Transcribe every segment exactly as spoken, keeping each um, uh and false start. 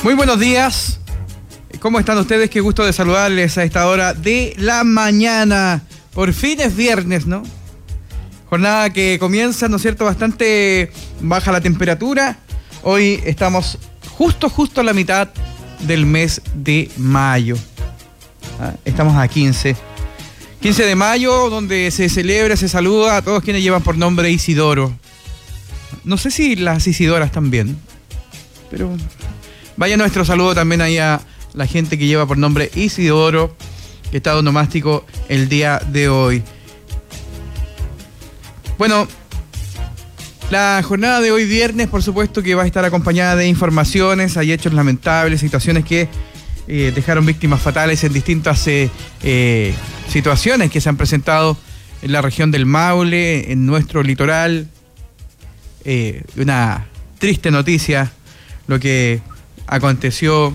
Muy buenos días. ¿Cómo están ustedes? Qué gusto de saludarles a esta hora de la mañana. Por fin es viernes, ¿no? Jornada que comienza, ¿no es cierto?, bastante baja la temperatura. Hoy estamos justo, justo a la mitad del mes de mayo. ¿Ah? Estamos a quince. quince de mayo, donde se celebra, se saluda a todos quienes llevan por nombre Isidoro. No sé si las Isidoras también, pero vaya nuestro saludo también ahí a la gente que lleva por nombre Isidoro, que está onomástico el día de hoy. Bueno, la jornada de hoy viernes, por supuesto que va a estar acompañada de informaciones. Hay hechos lamentables, situaciones que eh, dejaron víctimas fatales en distintas eh, eh, situaciones que se han presentado en la región del Maule, en nuestro litoral. Eh, una triste noticia, lo que aconteció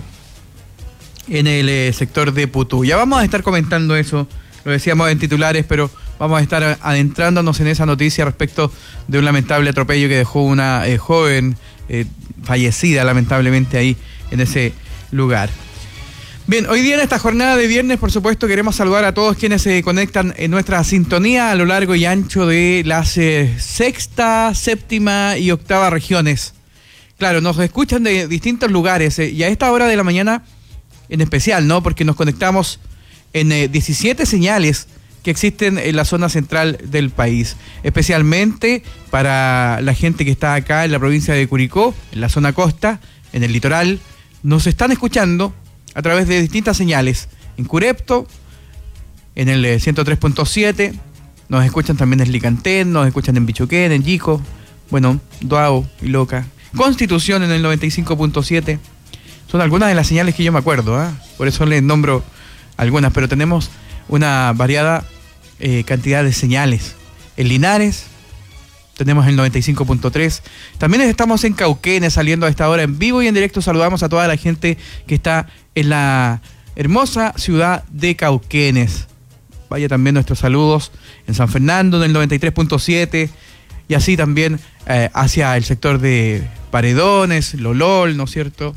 en el eh, sector de Putú. Ya vamos a estar comentando eso, lo decíamos en titulares, pero vamos a estar adentrándonos en esa noticia respecto de un lamentable atropello que dejó una eh, joven eh, fallecida lamentablemente ahí en ese lugar. Bien, hoy día en esta jornada de viernes, por supuesto, queremos saludar a todos quienes se conectan en nuestra sintonía a lo largo y ancho de las eh, sexta, séptima y octava regiones. Claro, nos escuchan de distintos lugares eh, y a esta hora de la mañana en especial, ¿no? Porque nos conectamos en eh, diecisiete señales que existen en la zona central del país, especialmente para la gente que está acá en la provincia de Curicó, en la zona costa, en el litoral. Nos están escuchando a través de distintas señales, en Curepto, en el ciento tres punto siete, nos escuchan también en Licantén, nos escuchan en Bichuquén, en Yico, bueno, Duao y Loca, Constitución en el noventa y cinco punto siete, son algunas de las señales que yo me acuerdo, ¿eh? Por eso les nombro algunas, pero tenemos una variada eh, cantidad de señales. En Linares tenemos el noventa y cinco punto tres. También estamos en Cauquenes saliendo a esta hora en vivo y en directo. Saludamos a toda la gente que está en la hermosa ciudad de Cauquenes. Vaya también nuestros saludos en San Fernando en el noventa y tres punto siete y así también eh, hacia el sector de Paredones, Lolol, ¿no es cierto?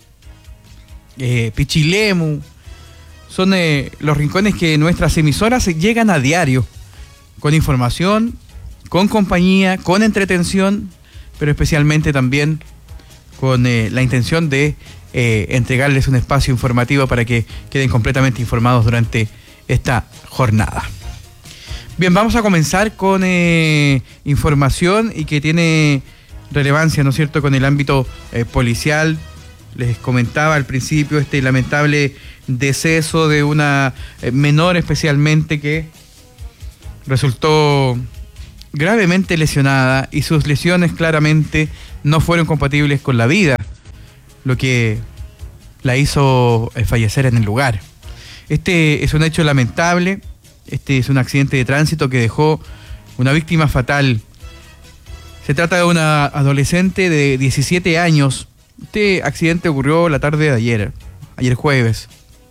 Eh, Pichilemu. Son eh, los rincones que nuestras emisoras llegan a diario, con información, con compañía, con entretención, pero especialmente también con eh, la intención de eh, entregarles un espacio informativo para que queden completamente informados durante esta jornada. Bien, vamos a comenzar con eh, información y que tiene relevancia, ¿no es cierto?, con el ámbito eh, policial. Les comentaba al principio este lamentable deceso de una menor especialmente que resultó gravemente lesionada y sus lesiones claramente no fueron compatibles con la vida, lo que la hizo fallecer en el lugar. Este es un hecho lamentable, este es un accidente de tránsito que dejó una víctima fatal. Se trata de una adolescente de diecisiete años. Este accidente ocurrió la tarde de ayer, ayer jueves.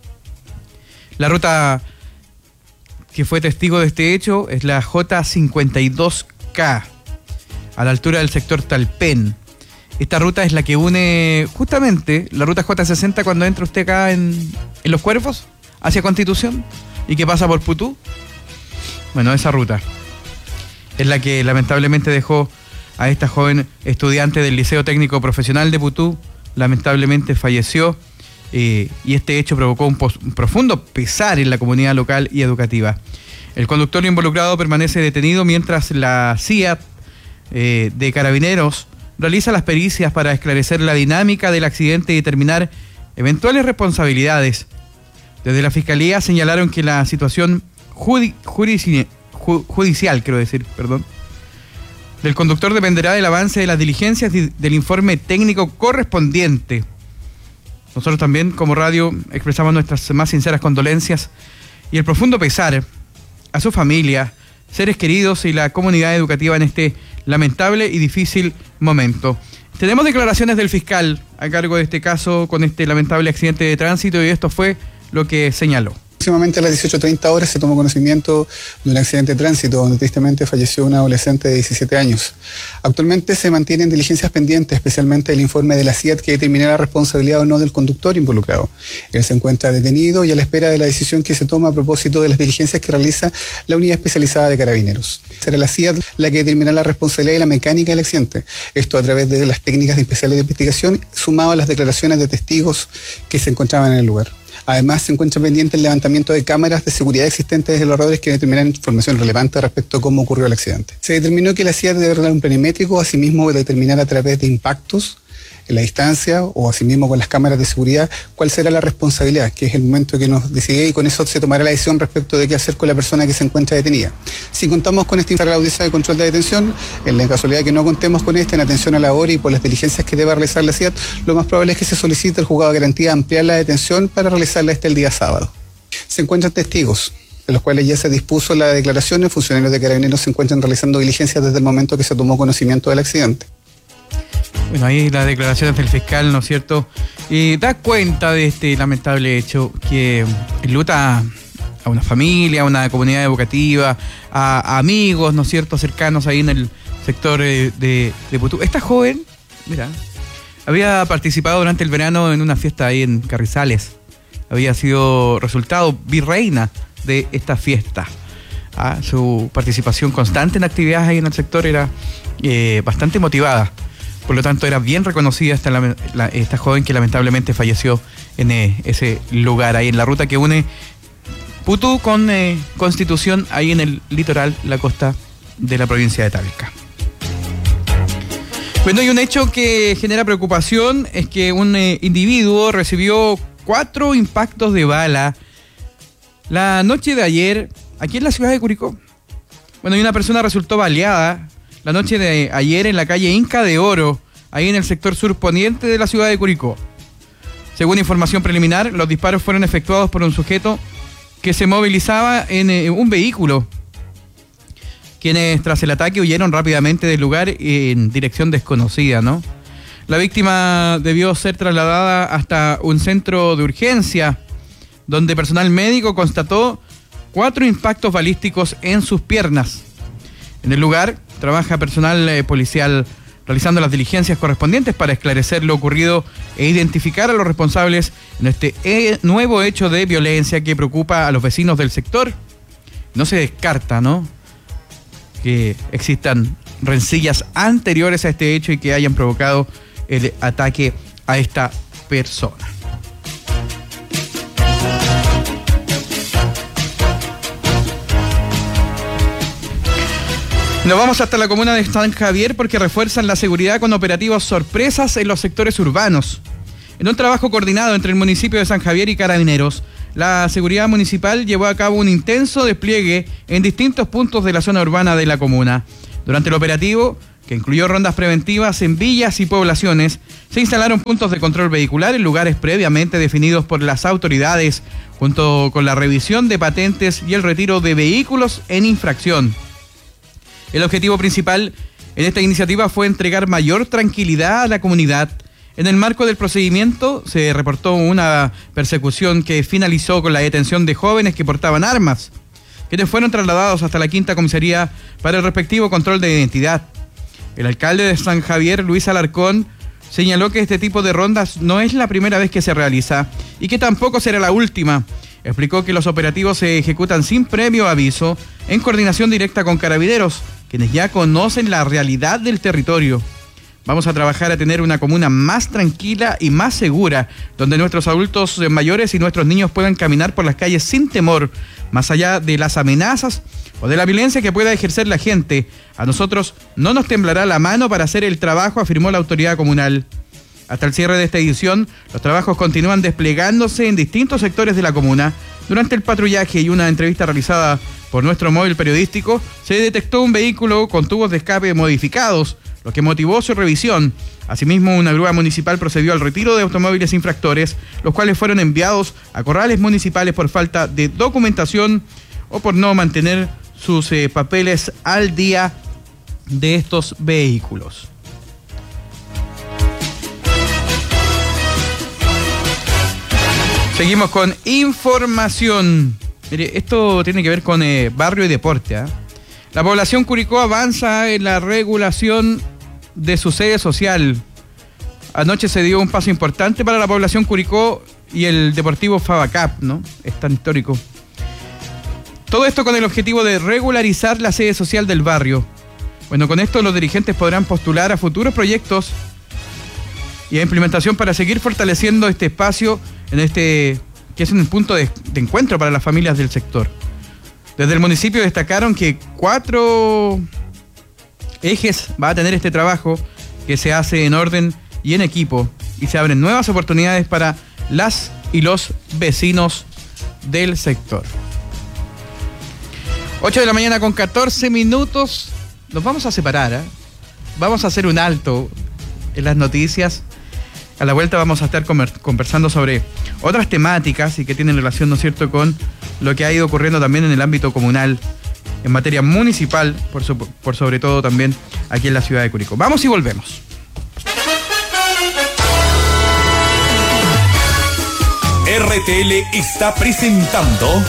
La ruta que fue testigo de este hecho es la J cincuenta y dos K, a la altura del sector Talpén. Esta ruta es la que une justamente la ruta J sesenta cuando entra usted acá en, en Los Cuervos, hacia Constitución, y que pasa por Putú. Bueno, esa ruta es la que lamentablemente dejó a esta joven estudiante del Liceo Técnico Profesional de Putú. Lamentablemente falleció eh, y este hecho provocó un, pos- un profundo pesar en la comunidad local y educativa. El conductor involucrado permanece detenido mientras la C I A T eh, de Carabineros realiza las pericias para esclarecer la dinámica del accidente y determinar eventuales responsabilidades. Desde la Fiscalía señalaron que la situación judi- judici- ju- judicial, quiero decir, perdón, del conductor dependerá del avance de las diligencias y del informe técnico correspondiente. Nosotros también, como radio, expresamos nuestras más sinceras condolencias y el profundo pesar a su familia, seres queridos y la comunidad educativa en este lamentable y difícil momento. Tenemos declaraciones del fiscal a cargo de este caso con este lamentable accidente de tránsito y esto fue lo que señaló. Aproximadamente a las dieciocho treinta horas se tomó conocimiento de un accidente de tránsito donde tristemente falleció una adolescente de diecisiete años. Actualmente se mantienen diligencias pendientes, especialmente el informe de la C I A T que determinará la responsabilidad o no del conductor involucrado. Él se encuentra detenido y a la espera de la decisión que se toma a propósito de las diligencias que realiza la Unidad Especializada de Carabineros. Será la C I A T la que determinará la responsabilidad y la mecánica del accidente. Esto a través de las técnicas especiales de investigación, sumado a las declaraciones de testigos que se encontraban en el lugar. Además, se encuentra pendiente el levantamiento de cámaras de seguridad existentes desde los radars que determinan información relevante respecto a cómo ocurrió el accidente. Se determinó que la C I A T debe dar un planimétrico, asimismo determinar a través de impactos en la distancia o asimismo con las cámaras de seguridad cuál será la responsabilidad, que es el momento que nos decide y con eso se tomará la decisión respecto de qué hacer con la persona que se encuentra detenida. Si contamos con este informe de la audiencia de control de detención, en la casualidad que no contemos con este en atención a la hora y por las diligencias que deba realizar la C I A T, lo más probable es que se solicite al juzgado de garantía ampliar la detención para realizarla este el día sábado. Se encuentran testigos, de los cuales ya se dispuso la declaración. Los funcionarios de Carabineros se encuentran realizando diligencias desde el momento que se tomó conocimiento del accidente. Bueno, ahí las declaraciones del fiscal, ¿no es cierto? Y da cuenta de este lamentable hecho que enluta a una familia, a una comunidad educativa, a, a amigos, ¿no es cierto?, cercanos ahí en el sector de, de, de Putú. Esta joven, mira, había participado durante el verano en una fiesta ahí en Carrizales. Había sido resultado virreina de esta fiesta. Ah, su participación constante en actividades ahí en el sector era eh, bastante motivada. Por lo tanto, era bien reconocida esta, la, la, esta joven que lamentablemente falleció en eh, ese lugar, ahí en la ruta que une Putú con eh, Constitución, ahí en el litoral, la costa de la provincia de Talca. Bueno, y un hecho que genera preocupación es que un eh, individuo recibió cuatro impactos de bala la noche de ayer aquí en la ciudad de Curicó. Bueno, y una persona resultó baleada la noche de ayer en la calle Inca de Oro, ahí en el sector surponiente de la ciudad de Curicó. Según información preliminar, los disparos fueron efectuados por un sujeto que se movilizaba en eh, un vehículo, quienes tras el ataque huyeron rápidamente del lugar en dirección desconocida, ¿no? La víctima debió ser trasladada hasta un centro de urgencia, donde personal médico constató cuatro impactos balísticos en sus piernas. En el lugar trabaja personal eh, policial realizando las diligencias correspondientes para esclarecer lo ocurrido e identificar a los responsables en este eh, nuevo hecho de violencia que preocupa a los vecinos del sector. No se descarta, ¿no?, que existan rencillas anteriores a este hecho y que hayan provocado el ataque a esta persona. Nos vamos hasta la comuna de San Javier porque refuerzan la seguridad con operativos sorpresas en los sectores urbanos. En un trabajo coordinado entre el municipio de San Javier y Carabineros, la seguridad municipal llevó a cabo un intenso despliegue en distintos puntos de la zona urbana de la comuna. Durante el operativo, que incluyó rondas preventivas en villas y poblaciones, se instalaron puntos de control vehicular en lugares previamente definidos por las autoridades, junto con la revisión de patentes y el retiro de vehículos en infracción. El objetivo principal en esta iniciativa fue entregar mayor tranquilidad a la comunidad. En el marco del procedimiento se reportó una persecución que finalizó con la detención de jóvenes que portaban armas, quienes fueron trasladados hasta la quinta comisaría para el respectivo control de identidad. El alcalde de San Javier, Luis Alarcón, señaló que este tipo de rondas no es la primera vez que se realiza y que tampoco será la última. Explicó que los operativos se ejecutan sin previo aviso, en coordinación directa con Carabineros, quienes ya conocen la realidad del territorio. Vamos a trabajar a tener una comuna más tranquila y más segura, donde nuestros adultos mayores y nuestros niños puedan caminar por las calles sin temor, más allá de las amenazas o de la violencia que pueda ejercer la gente. A nosotros no nos temblará la mano para hacer el trabajo, afirmó la autoridad comunal. Hasta el cierre de esta edición, los trabajos continúan desplegándose en distintos sectores de la comuna. Durante el patrullaje y una entrevista realizada por nuestro móvil periodístico, se detectó un vehículo con tubos de escape modificados, lo que motivó su revisión. Asimismo, una grúa municipal procedió al retiro de automóviles infractores, los cuales fueron enviados a corrales municipales por falta de documentación o por no mantener sus eh, papeles al día de estos vehículos. Seguimos con información. Mire, esto tiene que ver con eh, barrio y deporte. ¿eh? La población Curicó avanza en la regulación de su sede social. Anoche se dio un paso importante para la población Curicó y el Deportivo Favacap, ¿no? Es tan histórico. Todo esto con el objetivo de regularizar la sede social del barrio. Bueno, con esto los dirigentes podrán postular a futuros proyectos y a implementación para seguir fortaleciendo este espacio en este que es un punto de, de encuentro para las familias del sector. Desde el municipio destacaron que cuatro ejes va a tener este trabajo que se hace en orden y en equipo y se abren nuevas oportunidades para las y los vecinos del sector. ocho de la mañana con catorce minutos. Nos vamos a separar, ¿eh? Vamos a hacer un alto en las noticias. A la vuelta vamos a estar conversando sobre otras temáticas y que tienen relación, ¿no es cierto?, con lo que ha ido ocurriendo también en el ámbito comunal, en materia municipal, por, so, por sobre todo también aquí en la ciudad de Curicó. Vamos y volvemos. R T L está presentando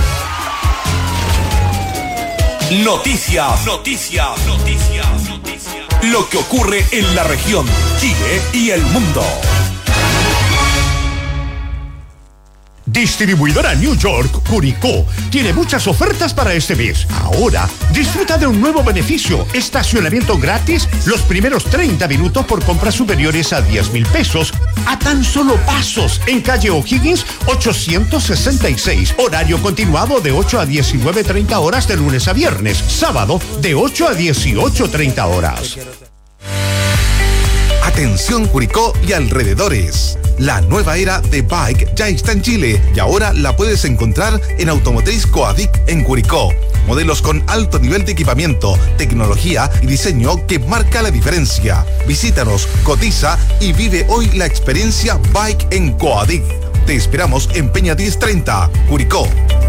Noticias, Noticias, Noticias, Noticias. Lo que ocurre en la región, Chile y el mundo. Distribuidora New York Curicó tiene muchas ofertas para este mes. Ahora, disfruta de un nuevo beneficio: estacionamiento gratis los primeros treinta minutos por compras superiores a diez mil pesos, a tan solo pasos, en calle O'Higgins ochocientos sesenta y seis. Horario continuado de ocho a diecinueve treinta horas de lunes a viernes. Sábado de ocho a dieciocho treinta horas. Atención Curicó y alrededores. La nueva era de Bike ya está en Chile y ahora la puedes encontrar en Automotriz Coadic en Curicó. Modelos con alto nivel de equipamiento, tecnología y diseño que marca la diferencia. Visítanos, cotiza y vive hoy la experiencia Bike en Coadic. Te esperamos en Peña diez treinta, Curicó.